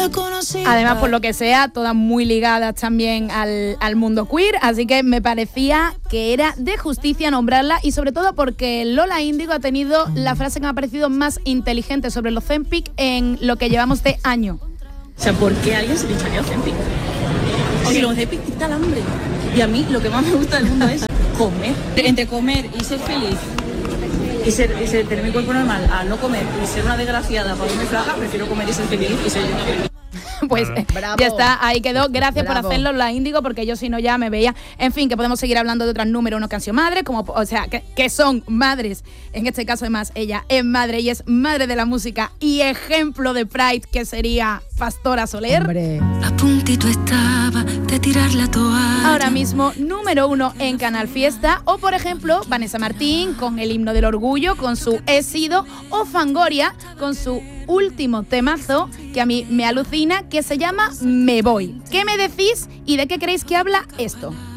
Además, por lo que sea, todas muy ligadas también al mundo queer, así que me parecía que era de justicia nombrarla, y sobre todo porque Lola Índigo ha tenido la frase que me ha parecido más inteligente sobre los Ozempic en lo que llevamos de año. O sea, ¿por qué alguien se pincharía Ozempic? Si los Ozempic quita el hambre. Y a mí lo que más me gusta del mundo es comer. Entre comer y ser feliz y tener mi cuerpo normal a no comer y ser una desgraciada para irme flaca, prefiero comer y ser feliz y ser yo feliz. Pues ya está, ahí quedó. Gracias por hacerlo, la Índigo, porque yo si no ya me veía. En fin, que podemos seguir hablando de otras número uno que han sido madres, como, o sea, que son madres. En este caso, además, ella es madre y es madre de la música y ejemplo de Pride, que sería Pastora Soler. Hombre. A puntito estaba de tirar la toalla. Ahora mismo, número uno en Canal Fiesta. O, por ejemplo, Vanessa Martín con el himno del orgullo, con su He sido. O Fangoria con su último temazo, que a mí me alucina, que se llama Me voy. ¿Qué me decís y de qué creéis que habla esto?